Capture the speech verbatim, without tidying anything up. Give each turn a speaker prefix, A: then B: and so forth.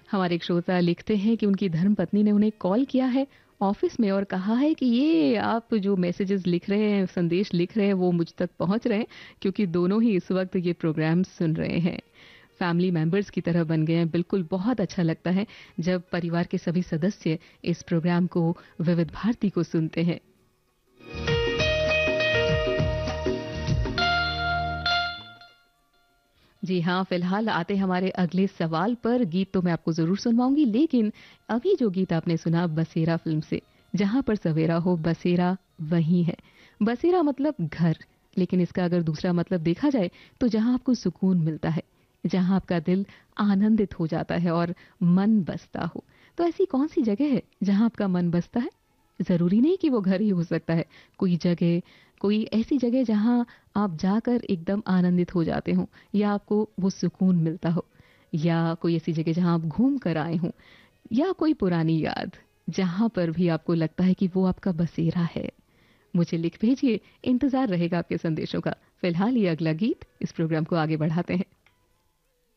A: हमारे एक श्रोता लिखते हैं कि उनकी धर्मपत्नी ने उन्हें कॉल किया है ऑफिस में और कहा है कि ये आप जो मैसेजेस लिख रहे हैं, संदेश लिख रहे हैं, वो मुझ तक पहुंच रहे हैं क्योंकि दोनों ही इस वक्त ये प्रोग्राम सुन रहे हैं। फैमिली मेंबर्स की तरह बन गए हैं। बिल्कुल बहुत अच्छा लगता है जब परिवार के सभी सदस्य इस प्रोग्राम को, विविध भारती को सुनते हैं। जी हाँ, फिलहाल आते हमारे अगले सवाल पर। गीत तो मैं आपको जरूर सुनवाऊंगी, लेकिन अभी जो गीत आपने सुना बसेरा फिल्म से, जहां पर सवेरा हो बसेरा वही है। बसेरा मतलब घर, लेकिन इसका अगर दूसरा मतलब देखा जाए तो जहां आपको सुकून मिलता है, जहां आपका दिल आनंदित हो जाता है और मन बसता हो। तो ऐसी कौन सी जगह है जहां आपका मन बसता है? जरूरी नहीं कि वो घर ही हो सकता है, कोई जगह, कोई ऐसी जगह जहां आप जाकर एकदम आनंदित हो जाते हो या आपको वो सुकून मिलता हो, या कोई ऐसी जगह जहां आप घूम कर आए हो, या कोई पुरानी याद जहां पर भी आपको लगता है कि वो आपका बसेरा है। मुझे लिख भेजिए, इंतजार रहेगा आपके संदेशों का। फिलहाल ये अगला गीत, इस प्रोग्राम को आगे बढ़ाते हैं।